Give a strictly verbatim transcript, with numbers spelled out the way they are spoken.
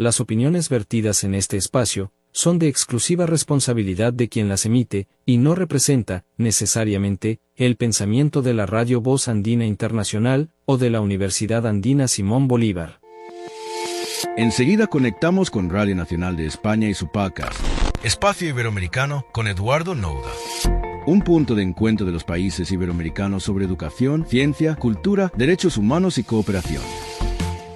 Las opiniones vertidas en este espacio son de exclusiva responsabilidad de quien las emite, y no representa, necesariamente, el pensamiento de la Radio Voz Andina Internacional o de la Universidad Andina Simón Bolívar. Enseguida conectamos con Radio Nacional de España y su podcast, Espacio Iberoamericano con Eduardo Nouda. Un punto de encuentro de los países iberoamericanos sobre educación, ciencia, cultura, derechos humanos y cooperación.